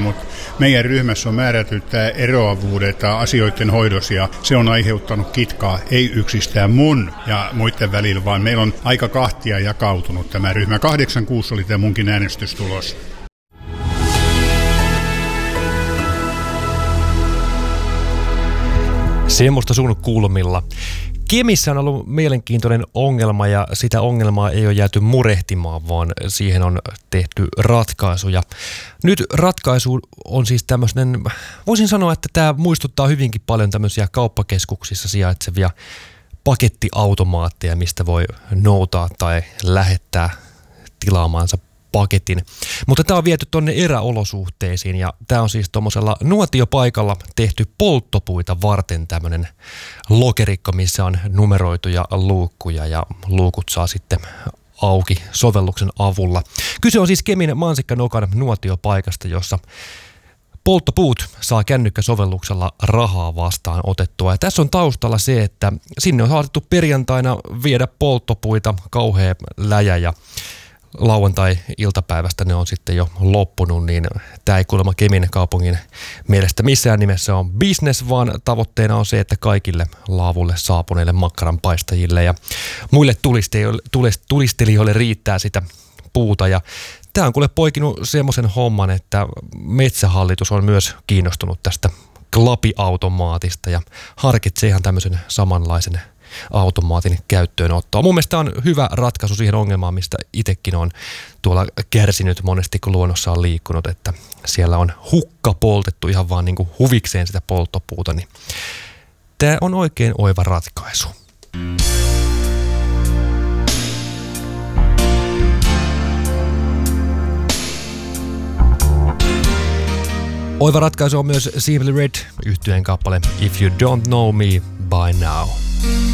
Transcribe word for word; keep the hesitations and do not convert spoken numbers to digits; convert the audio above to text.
tapahtunut, mutta meidän ryhmässä on määrätty tämä eroavuudet asioiden hoidossa ja se on aiheuttanut kitkaa, ei yksistään mun ja muiden välillä, vaan meillä on aika kahtia jakautunut tämä ryhmä. kahdeksan kuusi oli tämä munkin äänestystulos. Semmoista sun kulmilla. Kemissä on ollut mielenkiintoinen ongelma ja sitä ongelmaa ei ole jääty murehtimaan, vaan siihen on tehty ratkaisuja. Nyt ratkaisu on siis tämmöinen, voisin sanoa, että tämä muistuttaa hyvinkin paljon tämmöisiä kauppakeskuksissa sijaitsevia pakettiautomaatteja, mistä voi noutaa tai lähettää tilaamaansa paketin. Mutta tämä on viety tuonne eräolosuhteisiin ja tämä on siis tuommoisella nuotiopaikalla tehty polttopuita varten tämmöinen lokerikko, missä on numeroituja luukkuja ja luukut saa sitten auki sovelluksen avulla. Kyse on siis Kemin Mansikkanokan nuotiopaikasta, jossa polttopuut saa kännykkäsovelluksella rahaa vastaan otettua. Ja tässä on taustalla se, että sinne on saatettu perjantaina viedä polttopuita, kauhea läjä ja lauantai-iltapäivästä ne on sitten jo loppunut, niin tämä ei kuulemma Kemin kaupungin mielestä missään nimessä on business, vaan tavoitteena on se, että kaikille laavulle saapuneille makkaranpaistajille ja muille tulistelijoille riittää sitä puuta. Ja tämä on kuule poikinut semmoisen homman, että Metsähallitus on myös kiinnostunut tästä klapiautomaatista ja harkitsee ihan tämmöisen samanlaisen automaatin käyttöönottoa. Mun mielestä on hyvä ratkaisu siihen ongelmaan, mistä itsekin on tuolla kärsinyt monesti, kun luonnossa on liikkunut, että siellä on hukka poltettu ihan vaan niin kuin huvikseen sitä polttopuuta, niin tämä on oikein oiva ratkaisu. Oiva ratkaisu on myös Simply Red -yhtyeen kappale If You Don't Know Me By Now.